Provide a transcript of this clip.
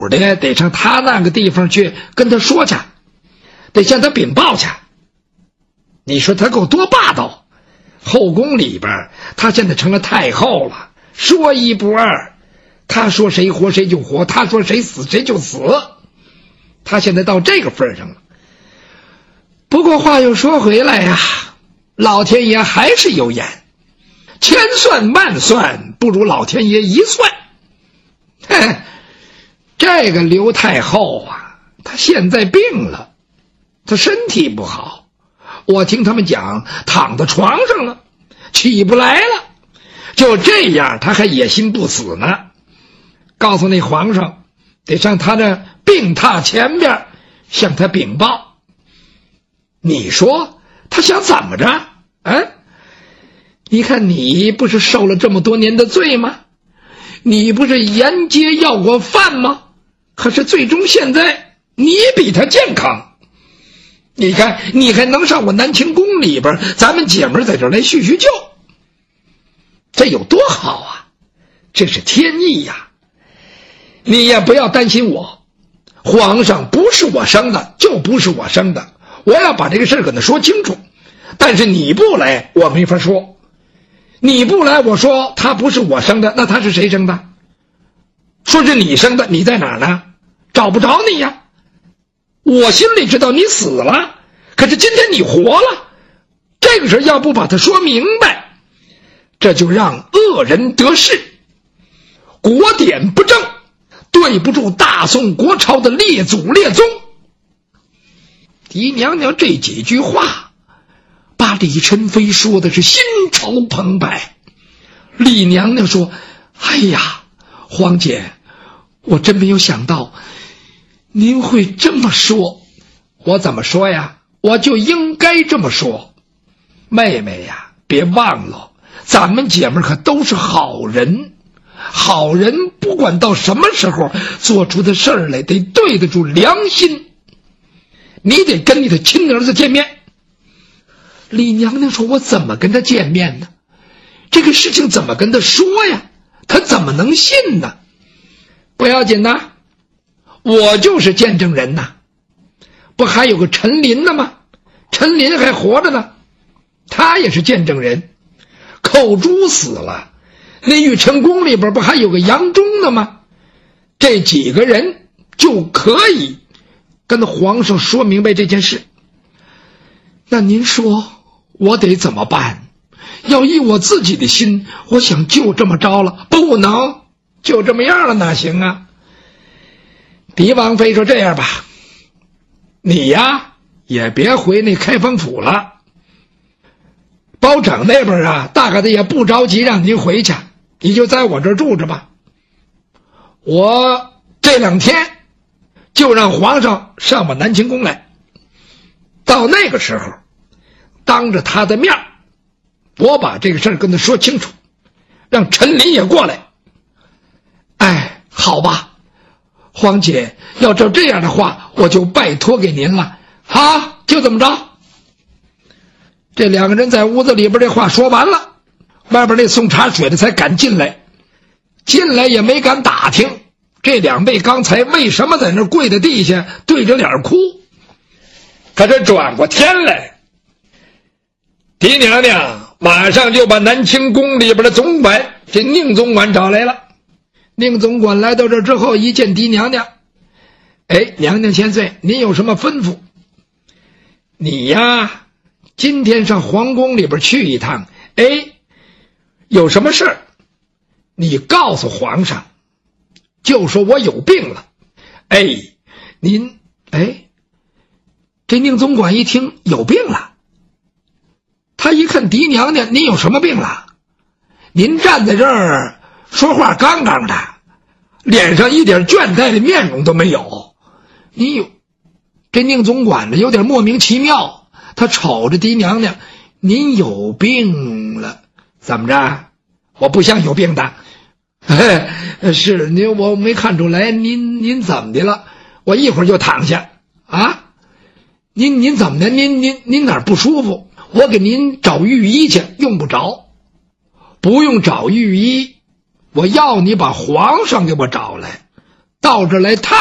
的得上他那个地方去跟他说去，得向他禀报去。你说他够多霸道，后宫里边他现在成了太后了，说一不二，他说谁活谁就活，他说谁死谁就死，他现在到这个份上了。不过话又说回来呀，老天爷还是有眼，千算万算不如老天爷一算。这个刘太后啊，她现在病了，她身体不好，我听他们讲躺在床上了，起不来了，就这样她还野心不死呢。告诉那皇上，得上他的病榻前边向他禀报。你说他想怎么着？你看你不是受了这么多年的罪吗？你不是沿街要过饭吗？可是最终现在你比他健康，你看你还能上我南清宫里边，咱们姐们在这儿来叙叙旧，这有多好啊，这是天意呀。你也不要担心我，皇上不是我生的就不是我生的，我要把这个事跟他说清楚。但是你不来我没法说，你不来我说他不是我生的，那他是谁生的？说是你生的，你在哪儿呢？找不着你呀。我心里知道你死了，可是今天你活了，这个事要不把它说明白，这就让恶人得势，国典不正，对不住大宋国朝的列祖列宗。狄娘娘这几句话把李宸妃说的是心潮澎湃。李娘娘说，哎呀，皇姐，我真没有想到您会这么说。我怎么说呀？我就应该这么说。妹妹呀，别忘了咱们姐们可都是好人，好人不管到什么时候做出的事儿来得对得住良心，你得跟你的亲儿子见面。李娘娘说，我怎么跟他见面呢？这个事情怎么跟他说呀？他怎么能信呢？不要紧呐，我就是见证人呐。不还有个陈琳呢吗？陈琳还活着呢，他也是见证人。寇珠死了，那玉成宫里边不还有个杨忠呢吗？这几个人就可以跟皇上说明白这件事。那您说我得怎么办？要依我自己的心，我想就这么着了，不能就这么样了，哪行啊？狄王妃说，这样吧，你呀也别回那开封府了，包拯那边啊大概的也不着急让您回去，你就在我这儿住着吧。我这2天就让皇上上我南清宫来，到那个时候当着他的面我把这个事儿跟他说清楚，让陈琳也过来。好吧，皇姐，要照这样的话我就拜托给您了。好，就这么着。这2个人在屋子里边这话说完了，外边那送茶水的才敢进来，进来也没敢打听这2位刚才为什么在那跪在地下对着脸哭。可这转过天来，狄娘娘马上就把南清宫里边的总管这宁总管找来了。宁总管来到这之后一见狄娘娘，娘娘千岁，您有什么吩咐？你呀今天上皇宫里边去一趟，有什么事你告诉皇上，就说我有病了。您这宁总管一听有病了，他一看狄娘娘，您有什么病了？您站在这儿说话刚刚的，脸上一点倦怠的面容都没有。你有这宁总管的有点莫名其妙，他瞅着狄娘娘，您有病了？怎么着？我不像有病的。是您，我没看出来，您怎么的了？我一会儿就躺下啊。您怎么的？您哪儿不舒服？我给您找御医去。用不着，不用找御医，我要你把皇上给我找来， 到这儿来探